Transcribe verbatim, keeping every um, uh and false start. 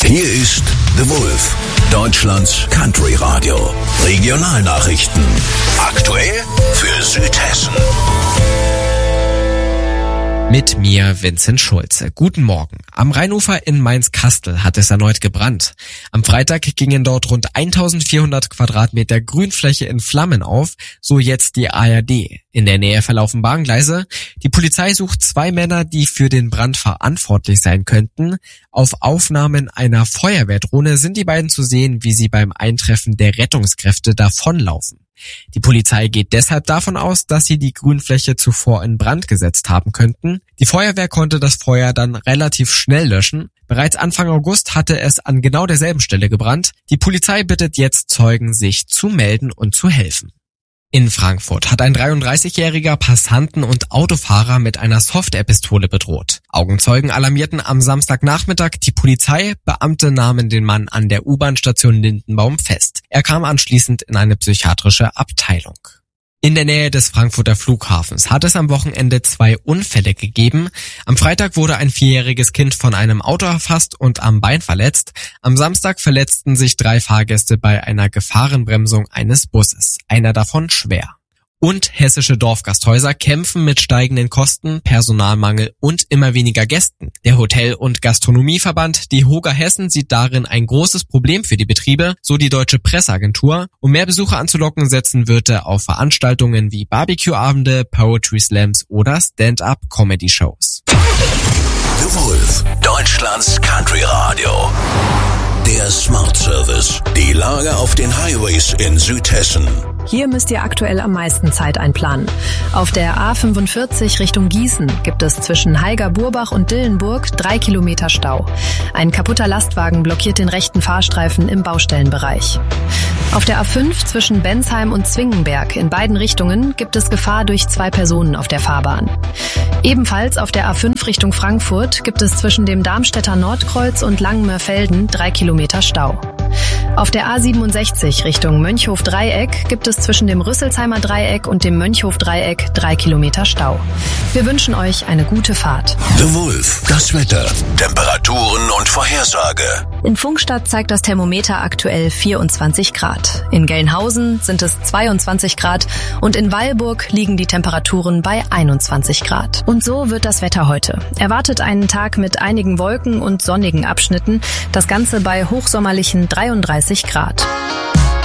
Hier ist The Wolf, Deutschlands Country Radio. Regionalnachrichten. Aktuell für Südhessen. Mit mir Vincent Schulze. Guten Morgen. Am Rheinufer in Mainz-Kastel hat es erneut gebrannt. Am Freitag gingen dort rund eintausendvierhundert Quadratmeter Grünfläche in Flammen auf, so jetzt die A R D. In der Nähe verlaufen Bahngleise. Die Polizei sucht zwei Männer, die für den Brand verantwortlich sein könnten. Auf Aufnahmen einer Feuerwehrdrohne sind die beiden zu sehen, wie sie beim Eintreffen der Rettungskräfte davonlaufen. Die Polizei geht deshalb davon aus, dass sie die Grünfläche zuvor in Brand gesetzt haben könnten. Die Feuerwehr konnte das Feuer dann relativ schnell löschen. Bereits Anfang August hatte es an genau derselben Stelle gebrannt. Die Polizei bittet jetzt Zeugen, sich zu melden und zu helfen. In Frankfurt hat ein dreiunddreißigjähriger Passanten und Autofahrer mit einer Softwarepistole bedroht. Augenzeugen alarmierten am Samstagnachmittag die Polizei. Beamte nahmen den Mann an der U-Bahn-Station Lindenbaum fest. Er kam anschließend in eine psychiatrische Abteilung. In der Nähe des Frankfurter Flughafens hat es am Wochenende zwei Unfälle gegeben. Am Freitag wurde ein vierjähriges Kind von einem Auto erfasst und am Bein verletzt. Am Samstag verletzten sich drei Fahrgäste bei einer Gefahrenbremsung eines Busses, einer davon schwer. Und hessische Dorfgasthäuser kämpfen mit steigenden Kosten, Personalmangel und immer weniger Gästen. Der Hotel- und Gastronomieverband, die Hoga Hessen, sieht darin ein großes Problem für die Betriebe, so die Deutsche Presseagentur. Um mehr Besucher anzulocken, setzen Wirte auf Veranstaltungen wie Barbecue-Abende, Poetry Slams oder Stand-up-Comedy-Shows. The Wolf, Deutschlands Country Radio. Der Smart Service. Die Lage auf den Highways in Südhessen. Hier müsst ihr aktuell am meisten Zeit einplanen. Auf der A fünfundvierzig Richtung Gießen gibt es zwischen Heiger-Burbach und Dillenburg drei Kilometer Stau. Ein kaputter Lastwagen blockiert den rechten Fahrstreifen im Baustellenbereich. Auf der A fünf zwischen Bensheim und Zwingenberg in beiden Richtungen gibt es Gefahr durch zwei Personen auf der Fahrbahn. Ebenfalls auf der A fünf Richtung Frankfurt gibt es zwischen dem Darmstädter Nordkreuz und Langenmörfelden drei Kilometer Stau. Auf der A siebenundsechzig Richtung Mönchhof-Dreieck gibt es zwischen dem Rüsselsheimer Dreieck und dem Mönchhof-Dreieck drei Kilometer Stau. Wir wünschen euch eine gute Fahrt. The Wolf, das Wetter, Temperaturen und Vorhersage. In Funkstadt zeigt das Thermometer aktuell vierundzwanzig Grad. In Gelnhausen sind es zweiundzwanzig Grad und in Weilburg liegen die Temperaturen bei einundzwanzig Grad. Und so wird das Wetter heute. Erwartet einen Tag mit einigen Wolken und sonnigen Abschnitten, das Ganze bei hochsommerlichen dreiunddreißig Grad.